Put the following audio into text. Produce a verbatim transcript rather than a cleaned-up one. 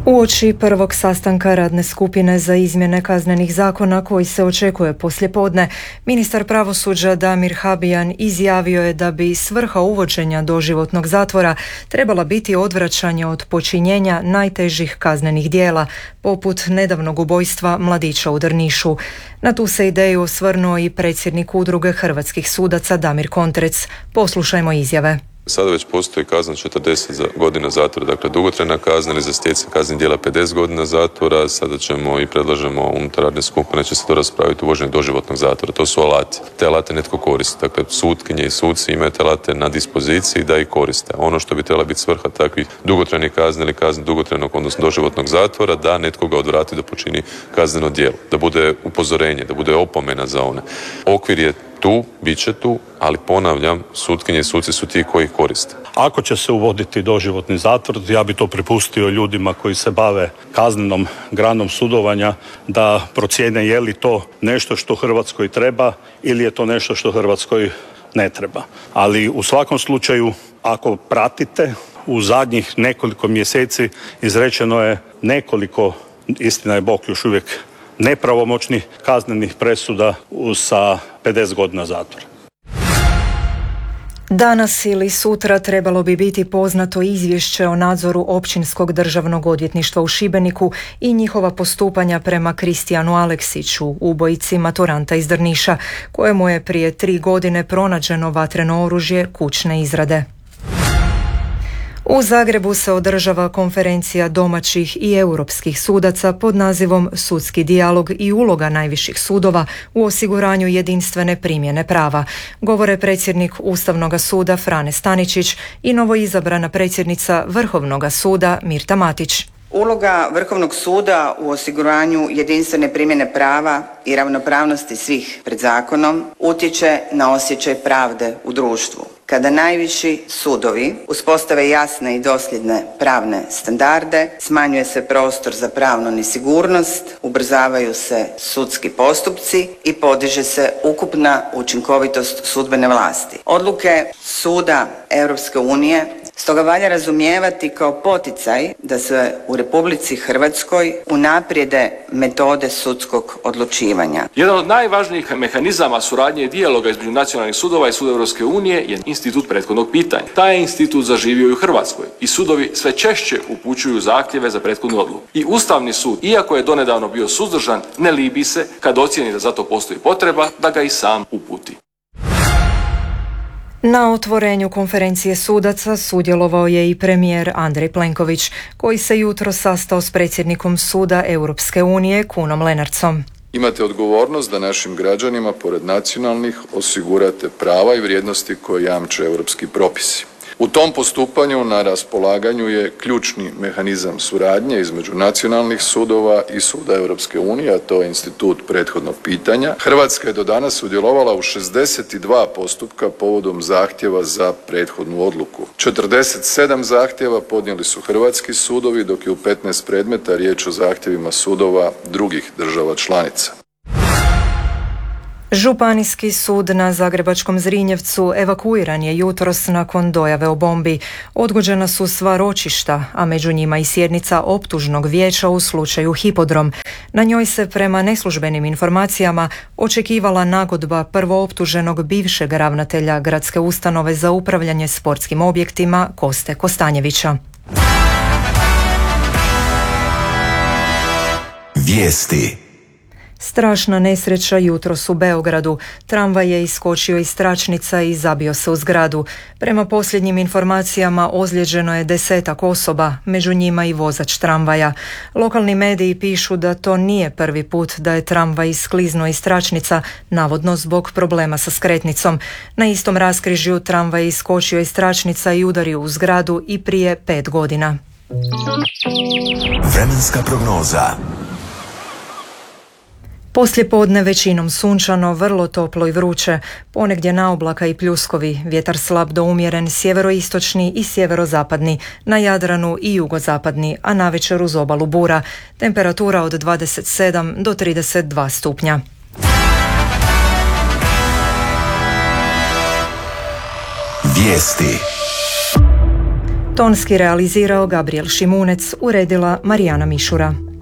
Uoči prvog sastanka radne skupine za izmjene kaznenih zakona koji se očekuje poslijepodne, ministar pravosuđa Damir Habijan izjavio je da bi svrha uvođenja doživotnog zatvora trebala biti odvraćanje od počinjenja najtežih kaznenih djela, poput nedavnog ubojstva mladića u Drnišu. Na tu se ideju osvrnuo i predsjednik Udruge hrvatskih sudaca Damir Kontrec. Poslušajmo izjave. Sada već postoji kazna četrdeset godina zatvora, dakle dugotrajna kazna, ili za stjecanje kaznenih djela pedeset godina zatvora. Sada ćemo i predlažemo unutar radne skupine će se to raspraviti uvođenje doživotnog zatvora. To su alati. Te alate netko koristi. Dakle, sutkinje i suci imaju te alate na dispoziciji da ih koriste. Ono što bi trebala biti svrha takvih dugotrajnih kazne ili kazne dugotrajnog, odnosno doživotnog zatvora, da netko ga odvrati da počini kazneno djelo. Da bude upozorenje, da bude opomena za one. Okvir je tu, bit će tu, ali ponavljam, sutkinje i suci su ti koji ih koriste. Ako će se uvoditi doživotni zatvor, ja bi to prepustio ljudima koji se bave kaznenom granom sudovanja da procijene je li to nešto što Hrvatskoj treba ili je to nešto što Hrvatskoj ne treba. Ali u svakom slučaju, ako pratite, u zadnjih nekoliko mjeseci izrečeno je nekoliko, istina je Bog, još uvijek nepravomoćnih kaznenih presuda sa pedeset godina zatvora. Danas ili sutra trebalo bi biti poznato izvješće o nadzoru Općinskog državnog odvjetništva u Šibeniku i njihova postupanja prema Kristijanu Aleksiću, ubojici maturanta iz Drniša, kojemu je prije tri godine pronađeno vatreno oružje kućne izrade. U Zagrebu se održava konferencija domaćih i europskih sudaca pod nazivom Sudski dijalog i uloga najviših sudova u osiguranju jedinstvene primjene prava, govore predsjednik Ustavnog suda Frane Staničić i novoizabrana predsjednica Vrhovnog suda Mirta Matić. Uloga Vrhovnog suda u osiguranju jedinstvene primjene prava i ravnopravnosti svih pred zakonom utječe na osjećaj pravde u društvu. Kada najviši sudovi uspostave jasne i dosljedne pravne standarde, smanjuje se prostor za pravnu nesigurnost, ubrzavaju se sudski postupci i podiže se ukupna učinkovitost sudbene vlasti. Odluke Suda Europske unije stoga valja razumijevati kao poticaj da se u Republici Hrvatskoj unaprijede metode sudskog odlučivanja. Jedan od najvažnijih mehanizama suradnje i dijaloga između nacionalnih sudova i Suda Europske unije je institut prethodnog pitanja. Taj je institut zaživio i u Hrvatskoj i sudovi sve češće upućuju zahtjeve za prethodnu odluku. I Ustavni sud, iako je donedavno bio suzdržan, ne libi se kad ocijeni da za to postoji potreba da ga i sam uputi. Na otvorenju konferencije sudaca sudjelovao je i premijer Andrej Plenković, koji se jutros sastao s predsjednikom Suda Europske unije Kunom Lenartsom. Imate odgovornost da našim građanima, pored nacionalnih, osigurate prava i vrijednosti koje jamče europski propisi. U tom postupanju na raspolaganju je ključni mehanizam suradnje između nacionalnih sudova i Suda Europske unije, a to je institut prethodnog pitanja. Hrvatska je do danas sudjelovala u šezdeset dva postupka povodom zahtjeva za prethodnu odluku. četrdeset sedam zahtjeva podnijeli su hrvatski sudovi, dok je u petnaest predmeta riječ o zahtjevima sudova drugih država članica. Županijski sud na zagrebačkom Zrinjevcu evakuiran je jutros nakon dojave o bombi. Odgođena su sva ročišta, a među njima i sjednica optužnog vijeća u slučaju Hipodrom. Na njoj se prema neslužbenim informacijama očekivala nagodba prvooptuženog bivšeg ravnatelja Gradske ustanove za upravljanje sportskim objektima Koste Kostanjevića. Vijesti. Strašna nesreća jutros u Beogradu. Tramvaj je iskočio iz tračnica i zabio se u zgradu. Prema posljednjim informacijama ozlijeđeno je desetak osoba, među njima i vozač tramvaja. Lokalni mediji pišu da to nije prvi put da je tramvaj iskliznuo iz tračnica, navodno zbog problema sa skretnicom. Na istom raskrižju tramvaj je iskočio iz tračnica i udario u zgradu i prije pet godina. Vremenska prognoza. Poslijepodne većinom sunčano, vrlo toplo i vruće, ponegdje naoblaka i pljuskovi, vjetar slab do umjeren sjeveroistočni i sjeverozapadni, na Jadranu i jugozapadni, a navečer uz obalu bura, temperatura od dvadeset sedam do trideset dva stupnja. Vijesti. Tonski realizirao Gabriel Šimunec, uredila Marijana Mišura.